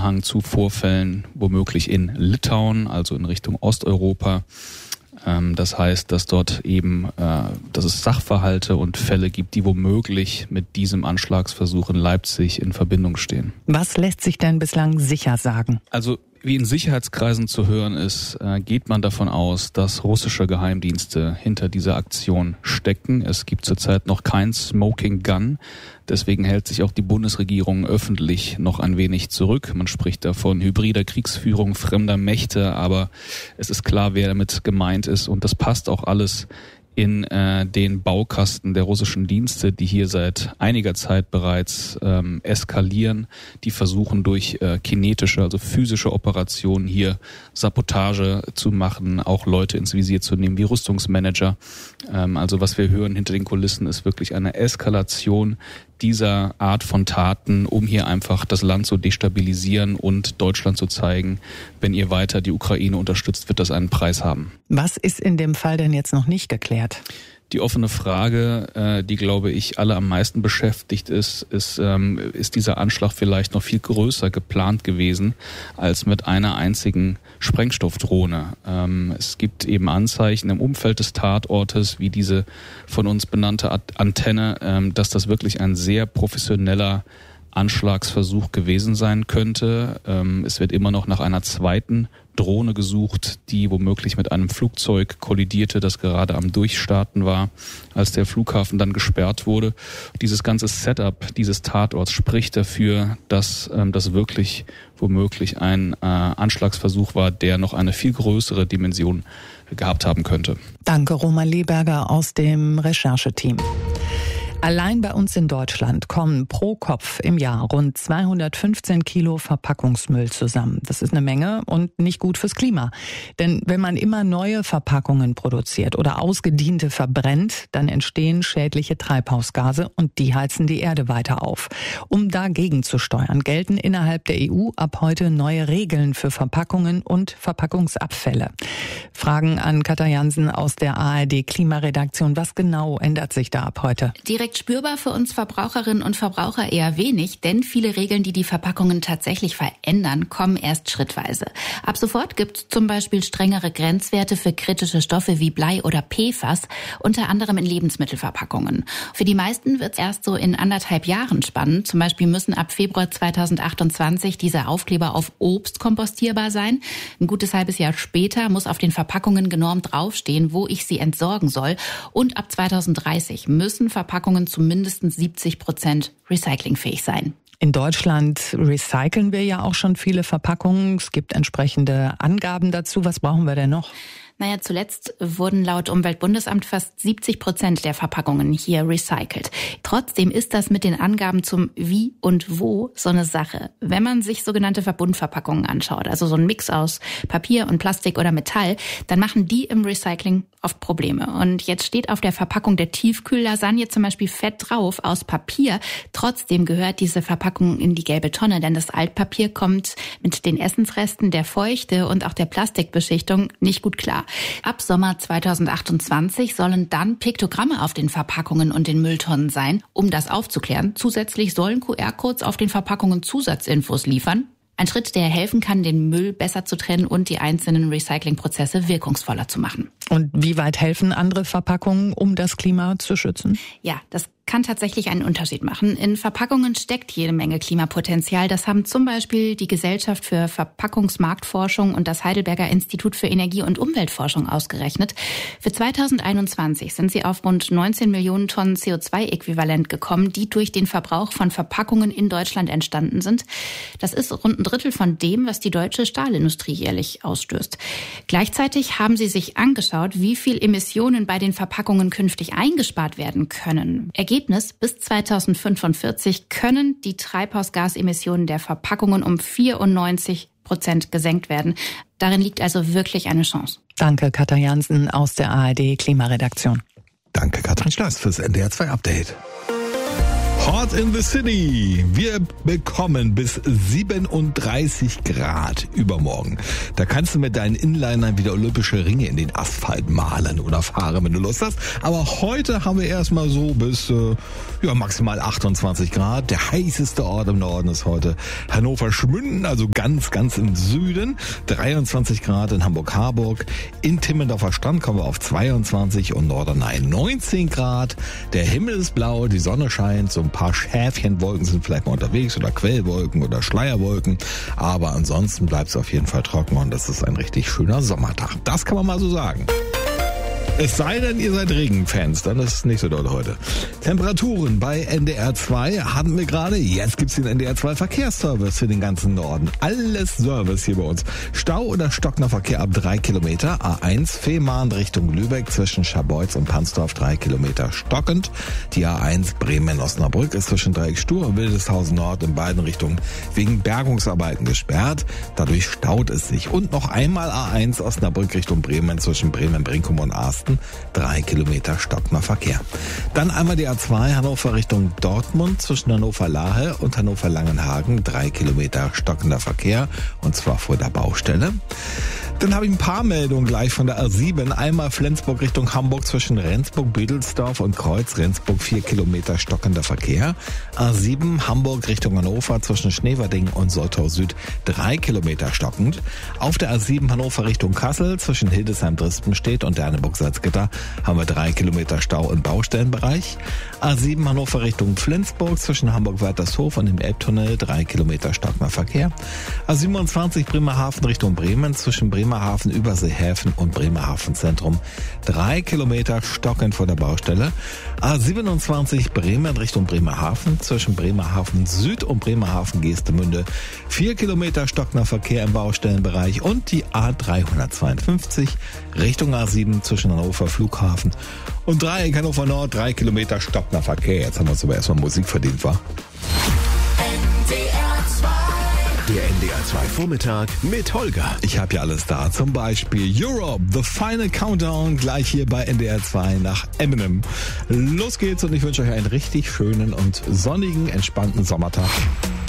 Zusammenhang zu Vorfällen womöglich in Litauen, also in Richtung Osteuropa. Das heißt, dass dort eben, dass es Sachverhalte und Fälle gibt, die womöglich mit diesem Anschlagsversuch in Leipzig in Verbindung stehen. Was lässt sich denn bislang sicher sagen? Also wie in Sicherheitskreisen zu hören ist, geht man davon aus, dass russische Geheimdienste hinter dieser Aktion stecken. Es gibt zurzeit noch kein Smoking Gun. Deswegen hält sich auch die Bundesregierung öffentlich noch ein wenig zurück. Man spricht da von hybrider Kriegsführung fremder Mächte, aber es ist klar, wer damit gemeint ist. Und das passt auch alles in den Baukasten der russischen Dienste, die hier seit einiger Zeit bereits eskalieren. Die versuchen durch kinetische, also physische Operationen hier Sabotage zu machen, auch Leute ins Visier zu nehmen, wie Rüstungsmanager. Also was wir hören hinter den Kulissen ist wirklich eine Eskalation dieser Art von Taten, um hier einfach das Land zu destabilisieren und Deutschland zu zeigen, wenn ihr weiter die Ukraine unterstützt, wird das einen Preis haben. Was ist in dem Fall denn jetzt noch nicht geklärt? Die offene Frage, die, glaube ich, alle am meisten beschäftigt ist dieser Anschlag vielleicht noch viel größer geplant gewesen als mit einer einzigen Sprengstoffdrohne. Es gibt eben Anzeichen im Umfeld des Tatortes, wie diese von uns benannte Antenne, dass das wirklich ein sehr professioneller Anschlagsversuch gewesen sein könnte. Es wird immer noch nach einer zweiten Drohne gesucht, die womöglich mit einem Flugzeug kollidierte, das gerade am Durchstarten war, als der Flughafen dann gesperrt wurde. Dieses ganze Setup dieses Tatorts spricht dafür, dass das wirklich womöglich ein Anschlagsversuch war, der noch eine viel größere Dimension gehabt haben könnte. Danke, Roman Leberger aus dem Rechercheteam. Allein bei uns in Deutschland kommen pro Kopf im Jahr rund 215 Kilo Verpackungsmüll zusammen. Das ist eine Menge und nicht gut fürs Klima. Denn wenn man immer neue Verpackungen produziert oder ausgediente verbrennt, dann entstehen schädliche Treibhausgase und die heizen die Erde weiter auf. Um dagegen zu steuern, gelten innerhalb der EU ab heute neue Regeln für Verpackungen und Verpackungsabfälle. Fragen an Katja Jansen aus der ARD Klimaredaktion. Was genau ändert sich da ab heute? Direkt spürbar für uns Verbraucherinnen und Verbraucher eher wenig, denn viele Regeln, die die Verpackungen tatsächlich verändern, kommen erst schrittweise. Ab sofort gibt es zum Beispiel strengere Grenzwerte für kritische Stoffe wie Blei oder PFAS, unter anderem in Lebensmittelverpackungen. Für die meisten wird es erst so in 1,5 Jahren spannend. Zum Beispiel müssen ab Februar 2028 diese Aufkleber auf Obst kompostierbar sein. Ein gutes halbes Jahr später muss auf den Verpackungen genormt draufstehen, wo ich sie entsorgen soll. Und ab 2030 müssen Verpackungen zu mindestens 70% recyclingfähig sein. In Deutschland recyceln wir ja auch schon viele Verpackungen. Es gibt entsprechende Angaben dazu. Was brauchen wir denn noch? Naja, zuletzt wurden laut Umweltbundesamt fast 70% der Verpackungen hier recycelt. Trotzdem ist das mit den Angaben zum Wie und Wo so eine Sache. Wenn man sich sogenannte Verbundverpackungen anschaut, also so ein Mix aus Papier und Plastik oder Metall, dann machen die im Recycling oft Probleme. Und jetzt steht auf der Verpackung der Tiefkühllasagne zum Beispiel fett drauf aus Papier. Trotzdem gehört diese Verpackung in die gelbe Tonne, denn das Altpapier kommt mit den Essensresten, der Feuchte und auch der Plastikbeschichtung nicht gut klar. Ab Sommer 2028 sollen dann Piktogramme auf den Verpackungen und den Mülltonnen sein, um das aufzuklären. Zusätzlich sollen QR-Codes auf den Verpackungen Zusatzinfos liefern. Ein Schritt, der helfen kann, den Müll besser zu trennen und die einzelnen Recyclingprozesse wirkungsvoller zu machen. Und wie weit helfen andere Verpackungen, um das Klima zu schützen? Ja, das kann tatsächlich einen Unterschied machen. In Verpackungen steckt jede Menge Klimapotenzial. Das haben zum Beispiel die Gesellschaft für Verpackungsmarktforschung und das Heidelberger Institut für Energie- und Umweltforschung ausgerechnet. Für 2021 sind sie auf rund 19 Millionen Tonnen CO2-Äquivalent gekommen, die durch den Verbrauch von Verpackungen in Deutschland entstanden sind. Das ist rund ein Drittel von dem, was die deutsche Stahlindustrie jährlich ausstößt. Gleichzeitig haben sie sich angeschaut, wie viel Emissionen bei den Verpackungen künftig eingespart werden können. Ergebnis: bis 2045 können die Treibhausgasemissionen der Verpackungen um 94% gesenkt werden. Darin liegt also wirklich eine Chance. Danke, Katja Jansen aus der ARD Klimaredaktion. Danke, Katrin Schleiß fürs NDR 2 Update. Hot in the City. Wir bekommen bis 37 Grad übermorgen. Da kannst du mit deinen Inlinern wieder olympische Ringe in den Asphalt malen oder fahren, wenn du Lust hast. Aber heute haben wir erstmal so bis maximal 28 Grad. Der heißeste Ort im Norden ist heute Hannover-Schmünden, also ganz im Süden. 23 Grad in Hamburg-Harburg. In Timmendorfer Strand kommen wir auf 22 und Norderney 19 Grad. Der Himmel ist blau, die Sonne scheint, so ein paar Schäfchenwolken sind vielleicht mal unterwegs oder Quellwolken oder Schleierwolken, aber ansonsten bleibt es auf jeden Fall trocken und das ist ein richtig schöner Sommertag. Das kann man mal so sagen. Es sei denn, ihr seid Regenfans, dann ist es nicht so doll heute. Temperaturen bei NDR 2 hatten wir gerade. Jetzt gibt's den NDR 2 Verkehrsservice für den ganzen Norden. Alles Service hier bei uns. Stau oder stockender Verkehr ab 3 Kilometer. A1 Fehmarn Richtung Lübeck zwischen Scharbeutz und Pansdorf 3 Kilometer stockend. Die A1 Bremen-Osnabrück ist zwischen Dreieck Stur und Wildeshausen Nord in beiden Richtungen wegen Bergungsarbeiten gesperrt. Dadurch staut es sich. Und noch einmal A1 Osnabrück Richtung Bremen zwischen Bremen-Brinkum und Asten. 3 Kilometer stockender Verkehr. Dann einmal die A2 Hannover Richtung Dortmund zwischen Hannover-Lahe und Hannover-Langenhagen. 3 Kilometer stockender Verkehr und zwar vor der Baustelle. Dann habe ich ein paar Meldungen gleich von der A7. Einmal Flensburg Richtung Hamburg zwischen Rendsburg-Büdelsdorf und Kreuz-Rendsburg 4 Kilometer stockender Verkehr. A7 Hamburg Richtung Hannover zwischen Schneverding und Soltau Süd 3 Kilometer stockend. Auf der A7 Hannover Richtung Kassel zwischen Hildesheim-Dristenstedt und Derneburg-Salzgitter haben wir 3 Kilometer Stau im Baustellenbereich. A7 Hannover Richtung Flensburg zwischen Hamburg-Weitershof und dem Elbtunnel 3 Kilometer stockender Verkehr. A27 Bremerhaven Richtung Bremen zwischen Bremerhaven, Überseehäfen und Bremerhaven Zentrum 3 Kilometer stockend vor der Baustelle. A27 Bremen Richtung Bremerhaven zwischen Bremerhaven Süd und Bremerhaven Geestemünde 4 Kilometer stockender Verkehr im Baustellenbereich und die A352 Richtung A7 zwischen Hannover Flughafen und Dreieck Hannover Nord 3 Kilometer stockender Verkehr. Jetzt haben wir uns aber erstmal Musik verdient, wa? Der NDR 2 Vormittag mit Holger. Ich habe ja alles da. Zum Beispiel Europe, The Final Countdown, gleich hier bei NDR 2 nach Eminem. Los geht's und ich wünsche euch einen richtig schönen und sonnigen, entspannten Sommertag.